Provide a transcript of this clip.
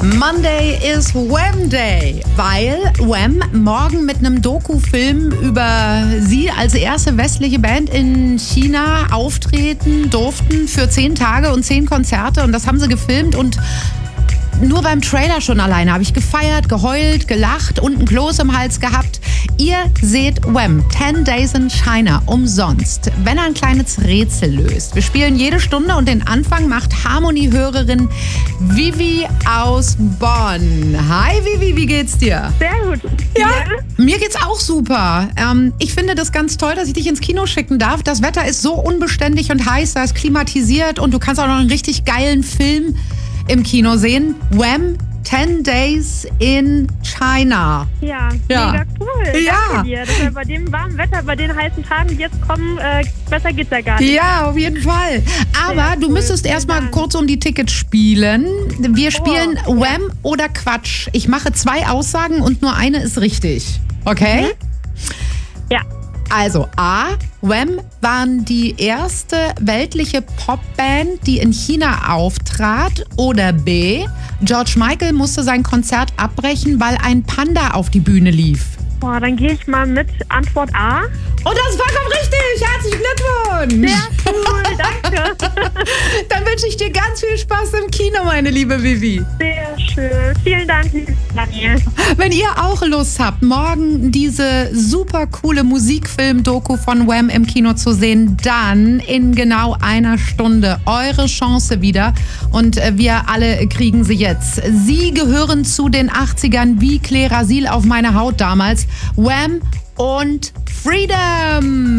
Monday is Wham Day, weil Wham morgen mit einem Doku-Film über sie als erste westliche Band in China auftreten durften für 10 Tage und 10 Konzerte. Und das haben sie gefilmt und nur beim Trailer schon alleine habe ich gefeiert, geheult, gelacht und ein Kloß im Hals gehabt. Ihr seht Wham! 10 Days in China umsonst, wenn ihr ein kleines Rätsel löst. Wir spielen jede Stunde und den Anfang macht Harmonie-Hörerin Vivi aus Bonn. Hi Vivi, wie geht's dir? Sehr gut. Ja, mir geht's auch super. Ich finde das ganz toll, dass ich dich ins Kino schicken darf. Das Wetter ist so unbeständig und heiß, da ist klimatisiert und du kannst auch noch einen richtig geilen Film im Kino sehen. Wham! 10 Days in China. Ja, mega cool. Ja. Danke dir. Das bei dem warmen Wetter, bei den heißen Tagen, die jetzt kommen, besser geht's ja gar nicht. Ja, auf jeden Fall. Aber Sehr du cool. müsstest erstmal kurz um die Tickets spielen. Wir spielen ja. Wham! Oder Quatsch. Ich mache 2 Aussagen und nur eine ist richtig. Okay? Ja. Also A, Wham! Waren die erste weltliche Popband, die in China auftrat. Oder B, George Michael musste sein Konzert abbrechen, weil ein Panda auf die Bühne lief. Boah, dann gehe ich mal mit Antwort A. Und das ist vollkommen richtig! Herzlichen Glückwunsch! Sehr cool, danke. Dann wünsche ich dir ganz viel Spaß im Kino, meine liebe Vivi. Sehr schön. Vielen Dank, Daniel. Wenn ihr auch Lust habt, morgen diese super coole Musikfilm-Doku von Wham! Im Kino zu sehen, dann in genau einer Stunde eure Chance wieder. Und wir alle kriegen sie jetzt. Sie gehören zu den 80ern wie Klerasil auf meine Haut damals. Wham! Und Freedom!